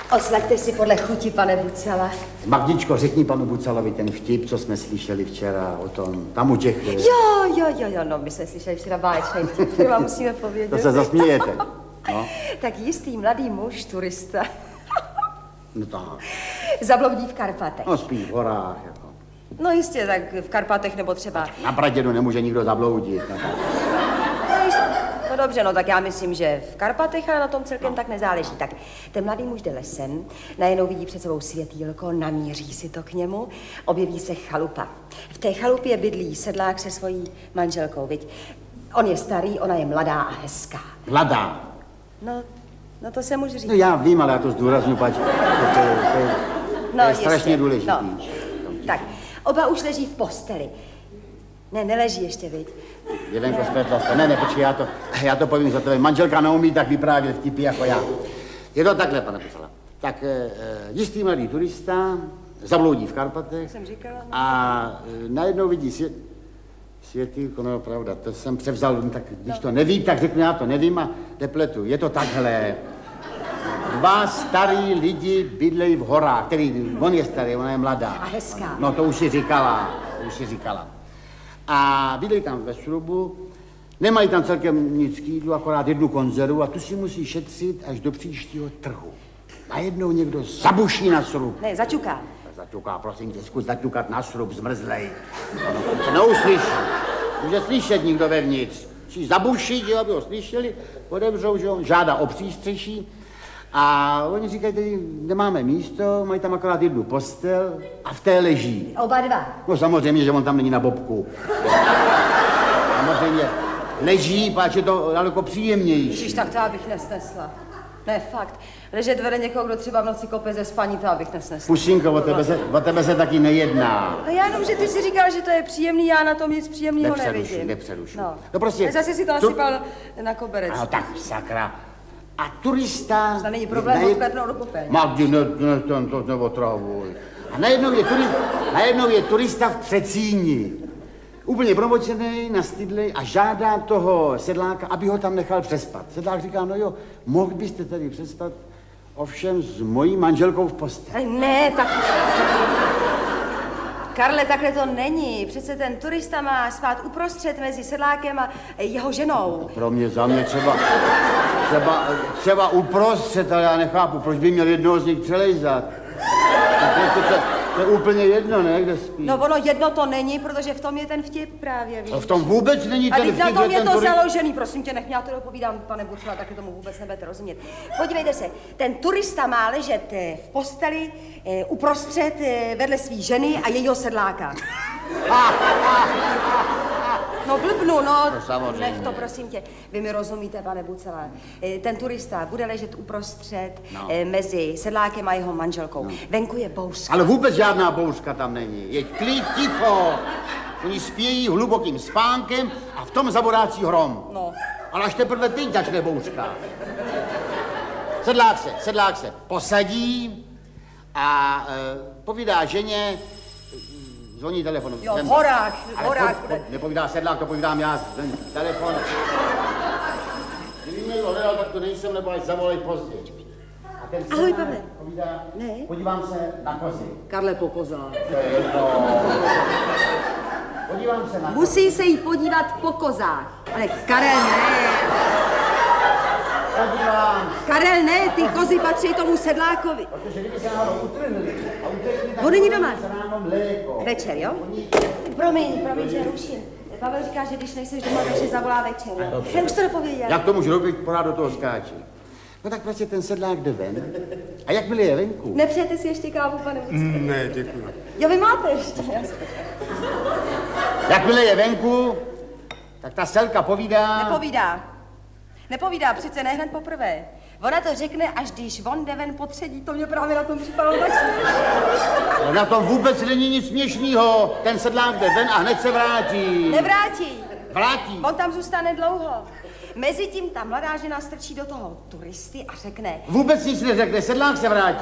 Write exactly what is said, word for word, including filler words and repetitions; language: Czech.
Oslaďte si podle chuti, pane Bucala. Magdičko, řekni panu Bucalovi ten vtip, co jsme slyšeli včera o tom, tam u těch... Jo, jo, jo, jo, no, my jsme slyšeli včera báječný vtip, který vám musíme povědět. To se zasmějete. No. Tak jistý mladý muž, turista, No to... zabloudí v Karpatech. No spíš v horách, jako. No jistě, tak v Karpatech nebo třeba... Na Pradědu nemůže nikdo zabloudit. No. No, jistě. No dobře, no tak já myslím, že v Karpatech, ale na tom celkem no. tak nezáleží. Tak ten mladý muž jde lesem, najednou vidí před sebou světýlko, namíří si to k němu, objeví se chalupa. V té chalupě bydlí sedlák se svojí manželkou, viď? On je starý, ona je mladá a hezká. Mladá? No, no to se může říct. No já vím, ale já to zdůraznu, pač, to, to, to, je, to no, je strašně jistě. důležitý. No. Tak, oba už leží v posteli. Ne, neleží ještě, viď? Jelenko Světlovka, ne, ne, počkej, já to, já to povím za tebe. Manželka neumí tak vyprávět vtipy jako já. Je to takhle, pane Bucala. Tak e, jistý mladý turista zabloudí v Karpatech. Jsem říkala, no. A e, najednou vidí svět, světýlko, no pravda, to jsem převzal, tak když no. to neví, tak řeknu, já to nevím a nepletu. Je to takhle. Dva starý lidi bydlejí v horách, který, on je starý, ona je mladá. A hezká. No to už si říkala, to už si říkala. A bydlejí tam ve srubu, nemají tam celkem nic k jídlu, akorát jednu konzervu a tu si musí šetřit až do příštího trhu. Najednou někdo zabuší na srub. Ne, zaťuká. Zaťuká, prosím tě, zkus zaťukat na srub, zmrzlej. No, to neuslyší. Může slyšet nikdo vevnitř. Musí zabušit, jo, aby ho slyšeli, odevřou, že on žádá o přístřeší. A oni říkají, tady nemáme místo, mají tam akorát jednu postel a v té leží. Oba dva. No samozřejmě, že on tam není na bobku. Samozřejmě leží, páč je to daleko příjemnější. Ježiš, tak to abych nesnesla. Ne, fakt. Ležet vede někoho, kdo třeba v noci kope ze spaní, to abych nesnesla. Pušinko, o tebe se, o tebe se taky nejedná. No já jenom, že ty si říkal, že to je příjemný, já na tom nic příjemného Nepřerušu, nevidím. nepřerušu. No. No prostě... Zase si to tu... nasypal na koberec. No tak sakra. A turista... To není problém, najed... odklepnout do kopeň. Magdi, ne, ne, to, to neotravuj. A najednou je, turi... najednou je turista v Přecíni. Úplně promočený, nastydlej a žádá toho sedláka, aby ho tam nechal přespat. Sedlák říká, no jo, mohl byste tady přespat, ovšem s mojí manželkou v posteli. Ne, tak... Karle, takhle to není. Přece ten turista má spát uprostřed mezi sedlákem a jeho ženou. Pro mě, za mě třeba, třeba, třeba uprostřed, ale já nechápu, proč by měl jednoho z nich přelejzat. To, to, to, to je úplně jedno, ne, kde spí. No ono jedno to není, protože v tom je ten vtip právě, víš. A v tom vůbec není ten vtip. A na tom je to turi... založený, prosím tě, nech mě, já to dopovídám, pane Bucala, taky tomu vůbec nebudete rozumět. Podívejte se, ten turista má ležet v posteli eh, uprostřed eh, vedle svý ženy a jejího sedláka. No blbnu, no, to nech to, prosím tě. Vy mi rozumíte, pane Bucala. Ten turista bude ležet uprostřed no. mezi sedlákem a jeho manželkou. No. Venku je bouřka. Ale vůbec žádná bouřka tam není. Je klid, ticho. Oni spějí hlubokým spánkem a v tom zaborácí hrom. No. Ale až teprve teď začne bouřka. Sedlák se, sedlák se posadí a e, povídá ženě, zvoní telefonu. Jo, v horách, v horách. Po, po, nepovídá sedlák, to povídám já, telefon. Kdyby mě někdo hledal, tak to nejsem, nebo až zavolej později. A ten ahoj, Pavle. Povídá, ne. Podívám se na kozy. Karle, po kozách. To je jedno. Podívám se na kozy. Musí se jí podívat po kozách. Ale Karel, ne. Podívám. Karel, ne, ty kozy patří tomu sedlákovi. Protože kdyby se náhodou utrhli a utekli, tak on není doma. ráno mléko. Večer, jo? Promiň, promiň, že ruším. Pavel říká, že když nejseš doma, takže zavolá večer. Já už to dopověděl. Jak to můžu robit, pořád do toho skáčí. No tak prostě ten sedlák jde ven. A jakmile je venku? Nepřejete si ještě kávu, pane Bucala? Mm, ne, děkuji. Jo, vy máte ještě. Jakmile je venku, tak ta selka povídá... Nepovídá. Nepovídá, přece ne hned poprvé. Ona to řekne, až když on jde ven potředí, to mě právě na tom připadalo tak směšný. Na tom vůbec není nic směšného. Ten sedlák jde ven a hned se vrátí. Nevrátí. Vrátí. On tam zůstane dlouho. Mezitím ta mladá žena strčí do toho turisty a řekne... Vůbec nic neřekne, sedlák se vrátí.